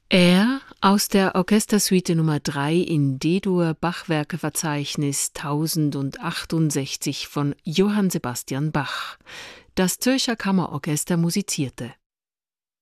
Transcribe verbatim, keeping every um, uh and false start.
Er aus der Orchestersuite Nummer drei in D-Dur Bachwerkeverzeichnis tausendzachtundsechzig von Johann Sebastian Bach. Das Zürcher Kammerorchester musizierte.